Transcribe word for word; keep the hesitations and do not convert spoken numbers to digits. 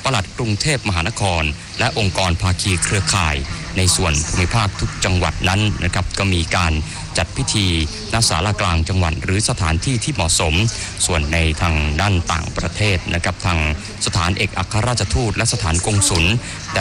ปลัดกรุงเทพมหานครและองค์กรภาคีเครือข่ายในส่วนภูมิภาคทุกจังหวัดนั้นนะครับก็มีการจัดพิธีณศาลากลางจังหวัดหรือสถานที่ที่เหมาะสมส่วนในทางด้านต่างประเทศนะครับทางสถานเอกอัครราชทูตและสถานกงสุล